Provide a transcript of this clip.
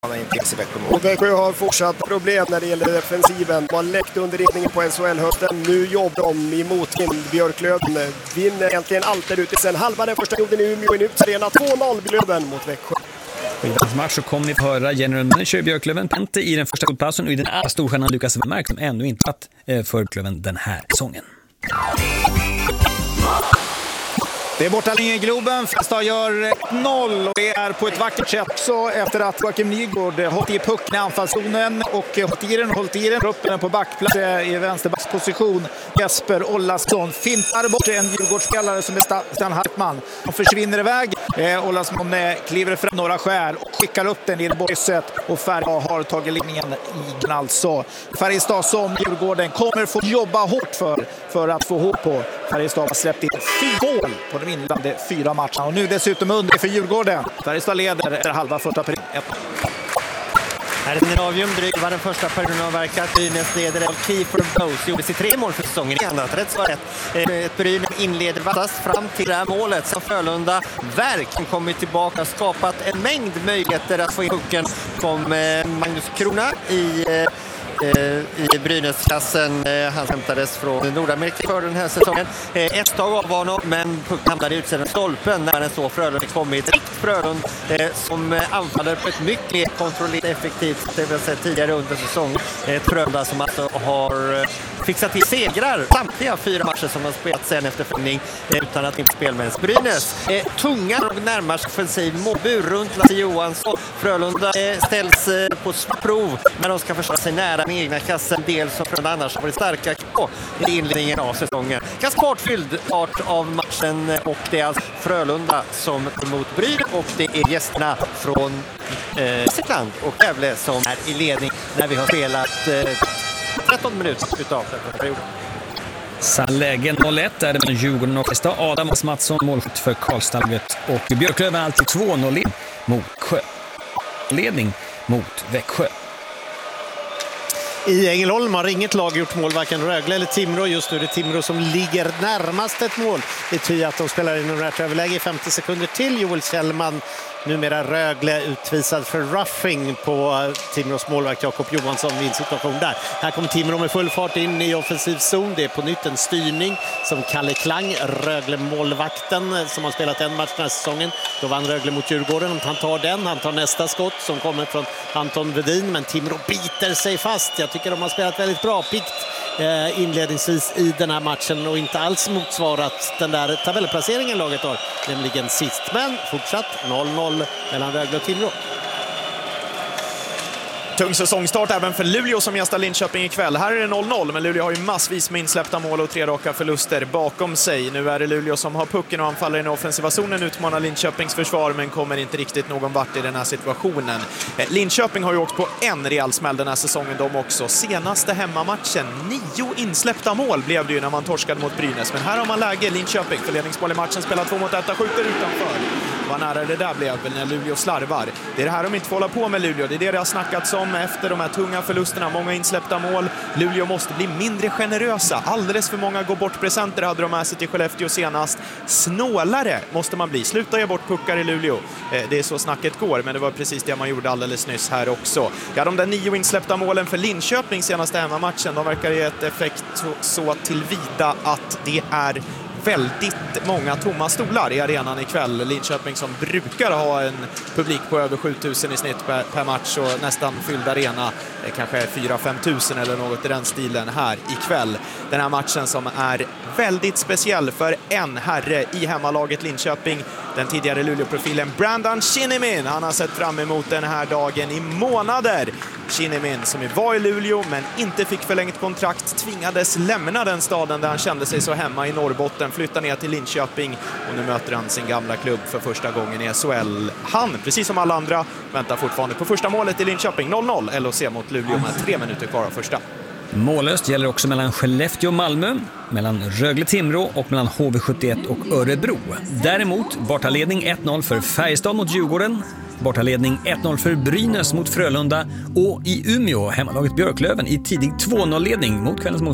Och Växjö har fortsatt problem när det gäller defensiven. Man har läckt under riktningen på SHL-hösten. Nu jobbar de emot Björklöven. Vinner egentligen allt där ute sen halva den första perioden i Umeå. Nu tränar 2-0 Björklöven mot Växjö. I dagens match så kommer ni få höra general manager Björklöven Pente i den första godpausen och i den är storstjärnan Lukas Wallmark som ännu inte haft för Klöven den här säsongen. Det är borta linjen i Globen. Färjestad gör 1-0 och det är på ett vackert sätt så efter att Joakim Nygård hållit i pucken i anfallszonen och hållit i den upp den på backplats i vänsterbacksposition. Jesper Ollasson fintar bort en Djurgårdsspelare som är Stan Hartman. Han försvinner iväg. Ollasson kliver fram några skär och skickar upp den i borset och Färjestad har tagit ledningen i den alltså. Färjestad som Djurgården kommer få jobba hårt för att få ihop på. Färjestad har släppt in 4 mål på de inledande 4 matcherna och nu dessutom under för Djurgården. Färjestad leder efter halva första perioden. Här är Scandinavium drygt vad den första perioden har verkat. Brynäs leder av Kiefer Bose. Gjorde sig 3 mål för säsongen. Rätt svar rätt. Ett Brynäs inleder vassast fram till det här målet. Så Frölunda verkligen kommit tillbaka och skapat en mängd möjligheter att få in pucken. Som Magnus Krona i Brynäs-klassen. Han hämtades från Nordamerika för den här säsongen. Ett tag av honom, men pucken hamnade utsidan stolpen när den så Frölunda kommit. Frölunda som anfaller på ett mycket kontrollerat effektivt det vi har sett tidigare under säsongen. Frölunda som alltså har fixat till segrar samtliga 4 matcher som har spelat sen efter förlängning utan att inte spela med Brynäs. Tunga och närmast offensiv målbur runt Lasse Johansson. Frölunda ställs på prov när de ska försvara sig nära den egna kassen. Del som Frölunda annars har varit starka på i inledningen av säsongen. Ganska sportfylld art av matchen och det är alltså Frölunda som mot Brynäs och det är gästerna från Säckland och Gävle som är i ledning när vi har spelat 13 minuter utav den perioden. Lägen 0-1 är det mellan Djurgården och Färjestad. Adam Mattsson målskytt för Karlstadget och Björklöven alltid 2-0 mot Sjö. Ledning mot Växjö. I Ängelholm har inget lag gjort mål, varken Rögle eller Timrå. Just nu är det Timrå som ligger närmast ett mål. Det tyder att de spelar in en rätt överläge i 50 sekunder till. Joel Kjellman, numera Rögle, utvisad för roughing på Timrås målvakt Jakob Johansson vid en situation där. Här kommer Timrå med full fart in i offensiv zon. Det är på nytt en styrning som Kalle Klang, Rögle-målvakten som har spelat en match den här säsongen. Då vann Rögle mot Djurgården. Han tar den, han tar nästa skott som kommer från Anton Vedin, men Timrå biter sig fast. Jag tycker de har spelat väldigt bra pikt inledningsvis i den här matchen och inte alls motsvarat den där tabellplaceringen laget har, nämligen sist. Men fortsatt 0-0 mellan Rögle och Timrå. Tung säsongstart även för Luleå som gästar Linköping ikväll. Här är det 0-0, men Luleå har ju massvis med insläppta mål och 3 raka förluster bakom sig. Nu är det Luleå som har pucken och anfaller i den offensiva zonen, utmanar Linköpings försvar men kommer inte riktigt någon vart i den här situationen. Linköping har ju åkt på en rejäl smäll den här säsongen de också. Senaste hemmamatchen, 9 insläppta mål blev det ju när man torskade mot Brynäs. Men här har man läge, Linköping för ledningsmål i matchen, spelar 2 mot 1, skjuter utanför. Vad nära det där blev när Luleå slarvar. Det är det här de inte får hålla på med Luleå. Det är det har snackats om efter de här tunga förlusterna. Många insläppta mål. Luleå måste bli mindre generösa. Alldeles för många går bort presenter hade de med sig till Skellefteå senast. Snålare måste man bli. Sluta ge bort puckar i Luleå. Det är så snacket går, men det var precis det man gjorde alldeles nyss här också. Ja, de där 9 insläppta målen för Linköping senaste hemmamatchen, de verkar ge ett effekt så tillvida att det är väldigt många tomma stolar i arenan ikväll. Linköping som brukar ha en publik på över 7000 i snitt per match och nästan fylld arena, kanske 4-5 tusen eller något i den stilen här ikväll. Den här matchen som är väldigt speciell för en herre i hemmalaget Linköping, den tidigare Luleå-profilen Brandon Shinnimin. Han har sett fram emot den här dagen i månader. Shinnimin som var i Luleå men inte fick förlängt kontrakt, tvingades lämna den staden där han kände sig så hemma i Norrbotten, flytta ner till Linköping och nu möter han sin gamla klubb för första gången i SHL. Han, precis som alla andra, väntar fortfarande på första målet i Linköping. 0-0 LHC mot Luleå med 3 minuter kvar av första. Mållöst gäller också mellan Skellefteå och Malmö, mellan Rögle-Timrå och mellan HV71 och Örebro. Däremot bortaledning 1-0 för Färjestad mot Djurgården, bortaledning 1-0 för Brynäs mot Frölunda och i Umeå hemmalaget Björklöven i tidig 2-0-ledning mot kvällens